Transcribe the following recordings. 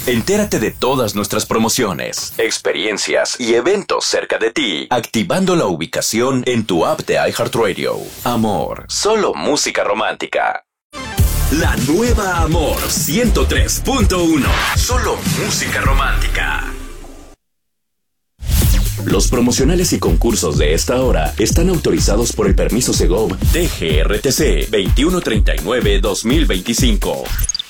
Entérate de todas nuestras promociones, experiencias y eventos cerca de ti, activando la ubicación en tu app de iHeartRadio. Amor, solo música romántica. La nueva Amor 103.1, solo música romántica. Los promocionales y concursos de esta hora están autorizados por el permiso Segov DGRTC 2139-2025.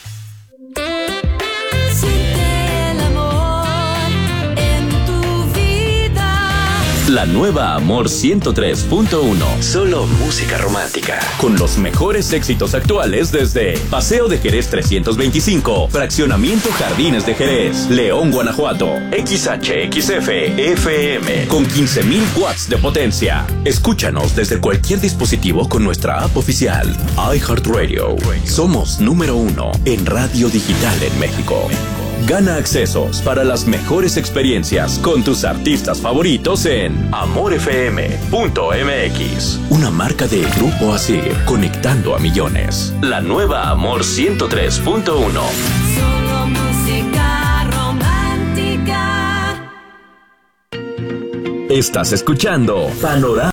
La nueva Amor 103.1, solo música romántica. Con los mejores éxitos actuales desde Paseo de Jerez 325, Fraccionamiento Jardines de Jerez, León, Guanajuato, XHXF, FM, con 15,000 watts de potencia. Escúchanos desde cualquier dispositivo con nuestra app oficial, iHeartRadio. Somos número 1 en radio digital en México. Gana accesos para las mejores experiencias con tus artistas favoritos en amorfm.mx. Una marca de Grupo Asir, conectando a millones. La nueva Amor 103.1. Solo música romántica. Estás escuchando Panorama.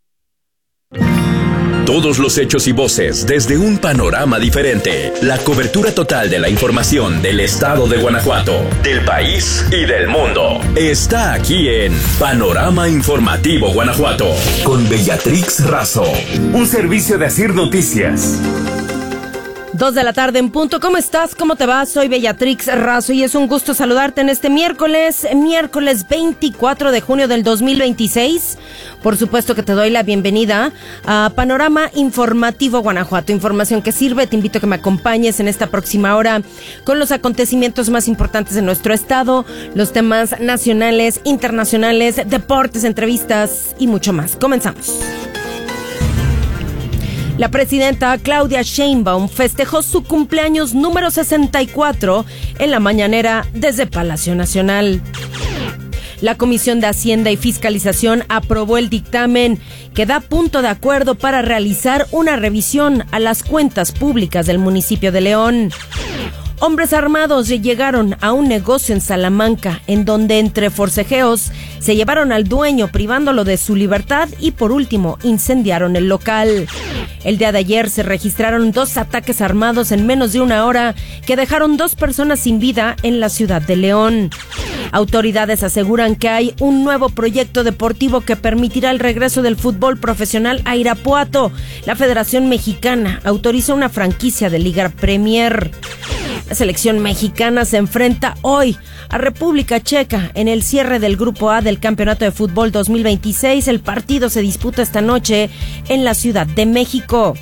Todos los hechos y voces desde un panorama diferente. La cobertura total de la información del estado de Guanajuato, del país y del mundo. Está aquí en Panorama Informativo Guanajuato. Con Bellatrix Razo. Un servicio de Asir Noticias. 2 de la tarde en punto. ¿Cómo estás? ¿Cómo te va? Soy Bellatrix Razo y es un gusto saludarte en este miércoles 24 de junio del 2026. Por supuesto que te doy la bienvenida a Panorama Informativo Guanajuato. Información que sirve. Te invito a que me acompañes en esta próxima hora con los acontecimientos más importantes de nuestro estado, los temas nacionales, internacionales, deportes, entrevistas y mucho más. Comenzamos. La presidenta Claudia Sheinbaum festejó su cumpleaños número 64 en la mañanera desde Palacio Nacional. La Comisión de Hacienda y Fiscalización aprobó el dictamen que da punto de acuerdo para realizar una revisión a las cuentas públicas del municipio de León. Hombres armados llegaron a un negocio en Salamanca, en donde entre forcejeos se llevaron al dueño privándolo de su libertad y por último incendiaron el local. El día de ayer se registraron 2 ataques armados en menos de una hora que dejaron 2 personas sin vida en la ciudad de León. Autoridades aseguran que hay un nuevo proyecto deportivo que permitirá el regreso del fútbol profesional a Irapuato. La Federación Mexicana autoriza una franquicia de Liga Premier. La selección mexicana se enfrenta hoy a República Checa en el cierre del Grupo A del Campeonato de Fútbol 2026. El partido se disputa esta noche en la Ciudad de México.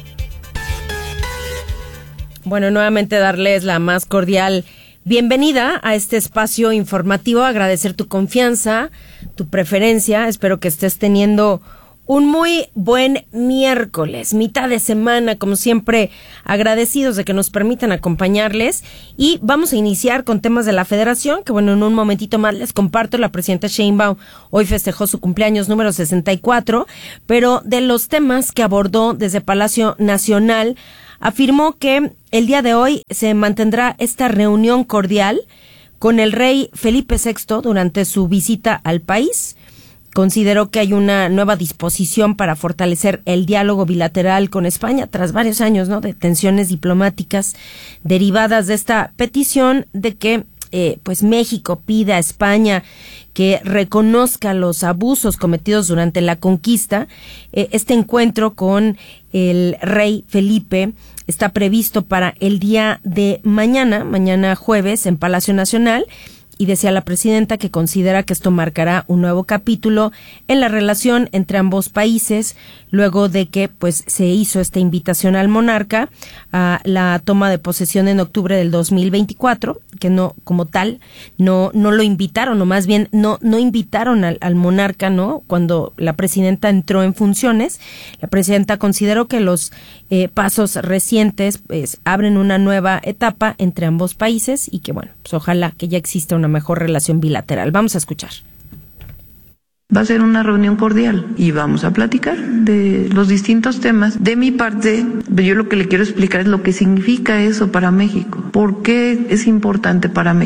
Bueno, nuevamente darles la más cordial bienvenida a este espacio informativo, agradecer tu confianza, tu preferencia. Espero que estés teniendo un muy buen miércoles, mitad de semana, como siempre, agradecidos de que nos permitan acompañarles. Y vamos a iniciar con temas de la Federación, que bueno, en un momentito más les comparto. La presidenta Sheinbaum hoy festejó su cumpleaños número 64, pero de los temas que abordó desde Palacio Nacional, afirmó que el día de hoy se mantendrá esta reunión cordial con el rey Felipe VI durante su visita al país. Consideró que hay una nueva disposición para fortalecer el diálogo bilateral con España tras varios años, ¿no?, de tensiones diplomáticas derivadas de esta petición de que pues México pida a España que reconozca los abusos cometidos durante la conquista. Este encuentro con el rey Felipe está previsto para el día de mañana jueves en Palacio Nacional. Y decía la presidenta que considera que esto marcará un nuevo capítulo en la relación entre ambos países, luego de que pues se hizo esta invitación al monarca a la toma de posesión en octubre del 2024, que no, como tal, no lo invitaron, o más bien no invitaron al monarca, ¿no?, cuando la presidenta entró en funciones. La presidenta consideró que los pasos recientes pues abren una nueva etapa entre ambos países y que bueno, pues ojalá que ya exista una mejor relación bilateral. Vamos a escuchar. Va a ser una reunión cordial y vamos a platicar de los distintos temas. De mi parte, yo lo que le quiero explicar es lo que significa eso para México. ¿Por qué es importante para México?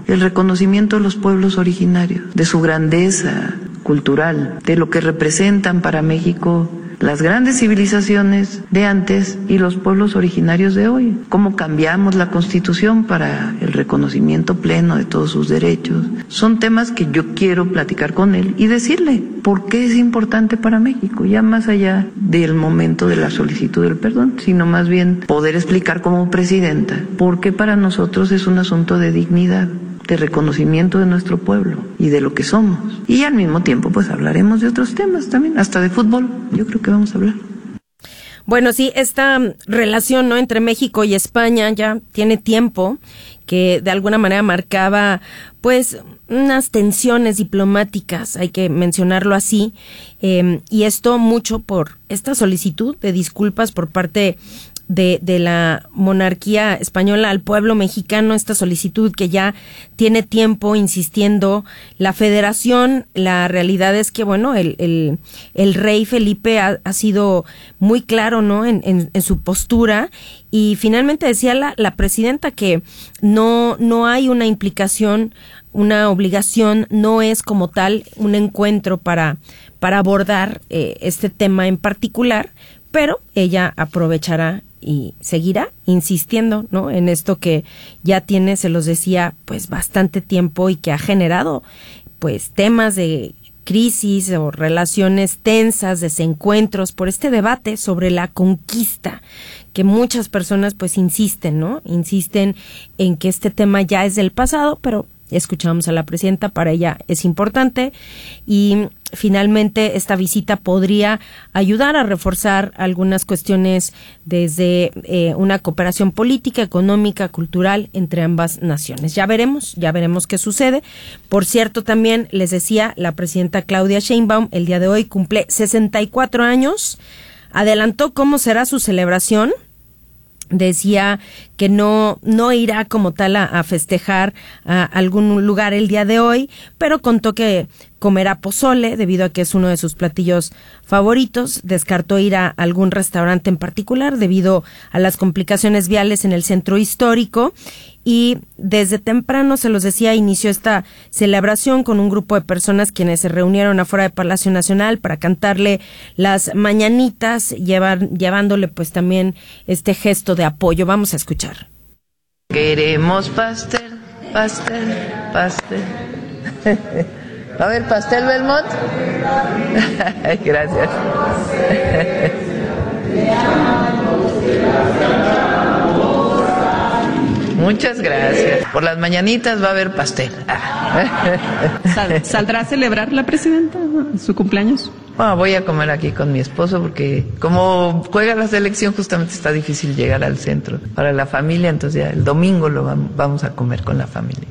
el reconocimiento de los pueblos originarios, de su grandeza cultural, de lo que representan para México las grandes civilizaciones de antes y los pueblos originarios de hoy. Cómo cambiamos la Constitución para el reconocimiento pleno de todos sus derechos. Son temas que yo quiero platicar con él y decirle por qué es importante para México, ya más allá del momento de la solicitud del perdón, sino más bien poder explicar como presidenta por qué para nosotros es un asunto de dignidad, de reconocimiento de nuestro pueblo y de lo que somos. Y al mismo tiempo pues hablaremos de otros temas también, hasta de fútbol, yo creo que vamos a hablar. Bueno, sí, esta relación, ¿no?, entre México y España ya tiene tiempo, que de alguna manera marcaba pues unas tensiones diplomáticas, hay que mencionarlo así, y esto mucho por esta solicitud de disculpas por parte de la monarquía española al pueblo mexicano, esta solicitud que ya tiene tiempo insistiendo la Federación. La realidad es que, bueno, el rey Felipe ha sido muy claro, ¿no?, en su postura, y finalmente decía la presidenta que no hay una implicación, una obligación, no es como tal un encuentro para abordar este tema en particular, pero ella aprovechará y seguirá insistiendo, ¿no?, en esto que ya tiene, se los decía, pues bastante tiempo y que ha generado pues temas de crisis o relaciones tensas, desencuentros por este debate sobre la conquista, que muchas personas pues insisten, ¿no? Insisten en que este tema ya es del pasado, pero escuchamos a la presidenta, para ella es importante, y finalmente esta visita podría ayudar a reforzar algunas cuestiones desde una cooperación política, económica, cultural entre ambas naciones. Ya veremos qué sucede. Por cierto, también les decía, la presidenta Claudia Sheinbaum el día de hoy cumple 64 años, adelantó cómo será su celebración. Decía que no irá como tal a festejar a algún lugar el día de hoy, pero contó que comerá pozole debido a que es uno de sus platillos favoritos. Descartó ir a algún restaurante en particular debido a las complicaciones viales en el centro histórico, y desde temprano, se los decía, inició esta celebración con un grupo de personas quienes se reunieron afuera de Palacio Nacional para cantarle las mañanitas, llevándole pues también este gesto de apoyo. Vamos a escuchar. Queremos pastel, pastel, pastel. A ver, pastel Belmont. Gracias. Muchas gracias. Por las mañanitas va a haber pastel. ¿Saldrá a celebrar la presidenta su cumpleaños? Bueno, voy a comer aquí con mi esposo porque como juega la selección justamente está difícil llegar al centro para la familia, entonces ya el domingo vamos a comer con la familia.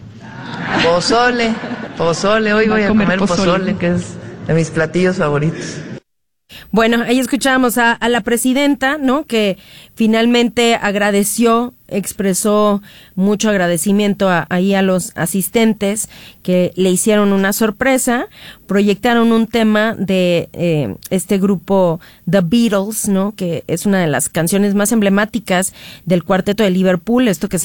Pozole, hoy voy a comer pozole, que es de mis platillos favoritos. Bueno, ahí escuchamos a la presidenta, ¿no?, que finalmente agradeció, expresó mucho agradecimiento ahí a los asistentes que le hicieron una sorpresa, proyectaron un tema de este grupo The Beatles, ¿no?, que es una de las canciones más emblemáticas del Cuarteto de Liverpool, esto que se